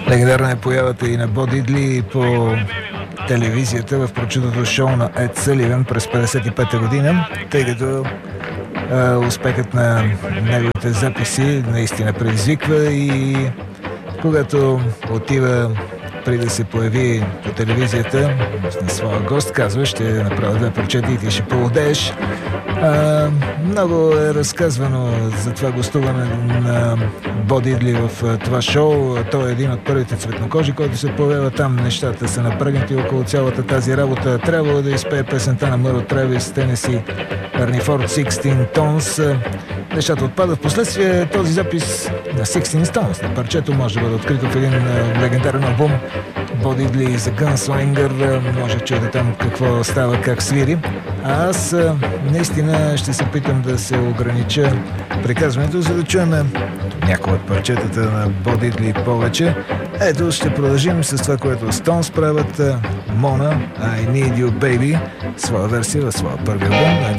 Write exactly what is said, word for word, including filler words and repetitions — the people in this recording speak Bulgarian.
Легендарна е появата и на Бо Дидли по телевизията в прочутото шоу на Ед Съливан през петдесет и пета година, тъй като а, успехът на неговите записи наистина предизвиква и когато отива преди да се появи по телевизията на своя гост, казва: ще направя две парчета и ти ще поудееш. А, много е разказвано за това гостуване на Бо Дидли в това шоу. Той е един от първите цветнокожи, който се появява там. Нещата са напрегнати около цялата тази работа. Трябвало да изпее песента на Мъро Тревис, Тенеси, Арни Форд, шестнайсет Tones. Нещата отпадат. Впоследствие този запис на шестнайсет Tones, на парчето, може да бъде открито в един легендарен албум Бо Дидли за Gunslinger. Може да чуете там какво става, как свири. А аз наистина ще се питам да се огранича приказването, за да чуем някои от парчетата на Бо Дидли повече. Ето, ще продължим с това, което Stones правят. Mona, I Need You Baby, своя версия, своя първи албум.